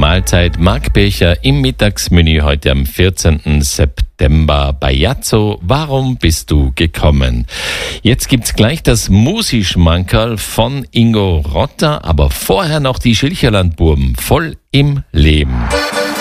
Mahlzeit. Marc Becher im Mittagsmenü heute am 14. September bei Yazzo. Warum bist du gekommen? Jetzt gibt's gleich das Musi-Schmankerl von Ingo Rotter, aber vorher noch die Schilcherlandburben voll im Leben.